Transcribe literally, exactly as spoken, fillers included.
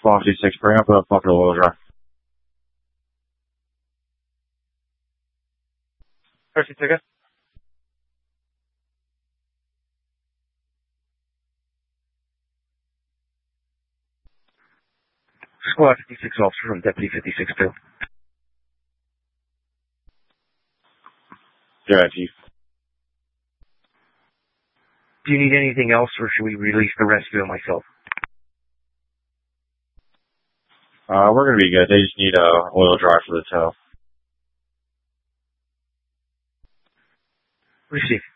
Squawk two six, bring up a popular oil dry. Percy ticket. Squad fifty-six officer from Deputy fifty-six two. Yeah, Chief. Do you need anything else, or should we release the rescue and myself? Uh, we're gonna be good. They just need a uh, oil dry for the tow. Receive.